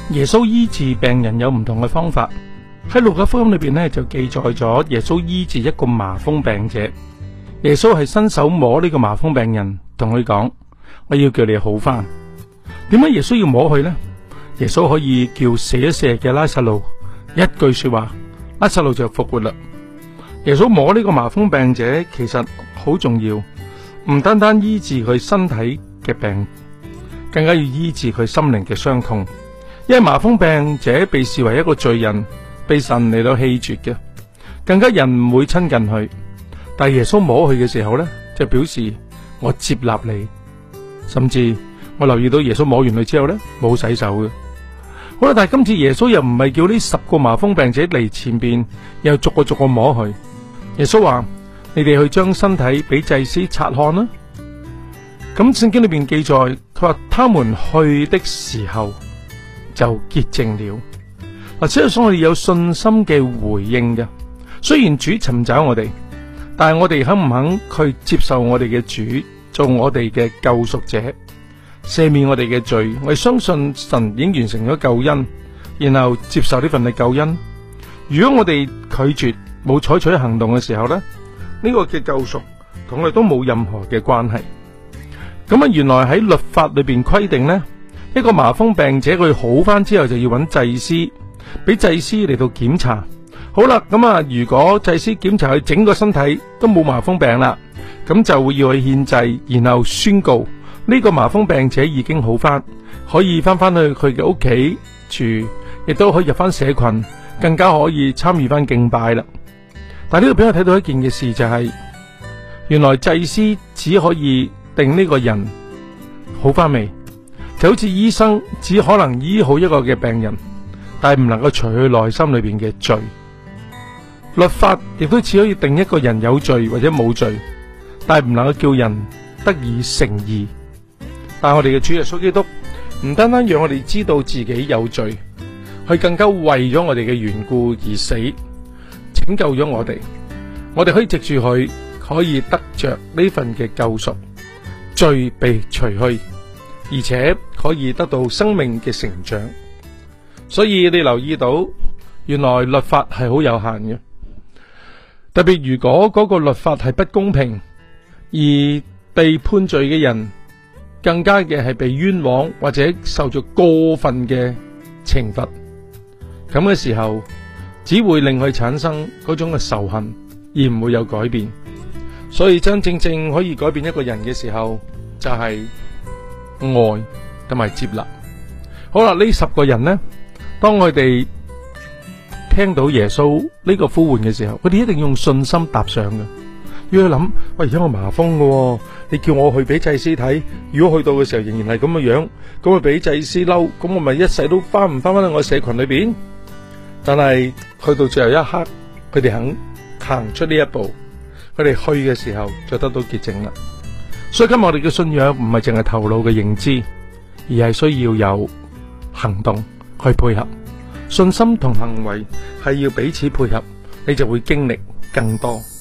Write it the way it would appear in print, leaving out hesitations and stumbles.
耶穌醫治病人有唔同嘅方法。喺路加福音裏邊呢，就記載咗耶穌醫治一個麻風病者。耶穌係伸手摸呢個麻風病人，同佢講：我要叫你好返。點解耶穌要摸佢呢？耶穌可以叫死咗4日嘅拉撒路一句說話，拉撒路就復活啦。耶穌摸呢個麻風病者其實好重要，唔單單醫治佢身體嘅病，更加要醫治佢心靈嘅傷痛。因為麻風病者被視為一個罪人，被神嚟到棄絕嘅，更加人唔會親近佢。但係耶穌摸佢嘅時候呢，就表示我接納你。甚至我留意到耶穌摸完佢之後呢，冇洗手嘅。好啦，但係今次耶穌又唔係叫呢10個麻風病者嚟前邊，又逐個逐個摸佢。耶穌話：你哋去將身體俾祭司察看啦。咁聖經裏邊記載，佢話他們去的時候就潔淨了。嗱，只係想我哋有信心嘅回應嘅。雖然主尋找我哋，但係我哋肯唔肯去接受我哋嘅主做我哋嘅救贖者，赦免我哋嘅罪？我哋相信神已經完成咗救恩，然後接受呢份嘅救恩。如果我哋拒絕冇採取行動嘅時候呢，呢個嘅救贖同我哋都冇任何嘅關係。咁啊，原來喺律法裏邊規定呢，一個麻風病者佢好翻之後就要揾祭司，俾祭司嚟到檢查。好啦，咁啊，如果祭司檢查佢整個身體都冇麻風病啦，咁就會要去獻祭，然後宣告呢個麻風病者已經好翻，可以翻翻去佢嘅屋企住，亦都可以入翻社群，更加可以參與翻敬拜啦。但係呢度俾我睇到一件嘅事就係，原來祭司只可以定呢個人好翻未，就好似醫生只可能醫好一個嘅病人，但係唔能夠除去內心裏邊嘅罪。律法亦都只可以定一個人有罪或者冇罪，但係唔能夠叫人得以成義。但係我哋嘅主耶穌基督唔單單讓我哋知道自己有罪，佢更加為咗我哋嘅緣故而死，拯救咗我哋。我哋可以藉住佢，可以得着呢份嘅救贖，罪被除去，而且可以得到生命嘅成長。所以你留意到，原來律法係好有限嘅。特別如果嗰個律法係不公平，而被判罪嘅人更加嘅係被冤枉或者受咗過分嘅懲罰，咁嘅時候只會令佢產生嗰種嘅仇恨，而唔會有改變。所以真正可以改變一個人嘅時候，就係愛同埋接納。好啦，呢10個人呢，當佢哋聽到耶穌呢個呼喚嘅時候，佢哋一定要用信心踏上嘅。要去諗，喂，而家我麻風嘅，你叫我去俾祭司睇，如果去到嘅時候仍然係咁嘅樣，咁啊俾祭司嬲，咁我咪一世都翻唔翻去我社群裏邊？但係去到最後一刻，佢哋肯行出呢一步，佢哋去嘅時候就得到潔淨啦。所以今日我哋嘅信仰唔係淨係頭腦嘅認知，而係需要有行動去配合。信心同行為係要彼此配合，你就會經歷更多。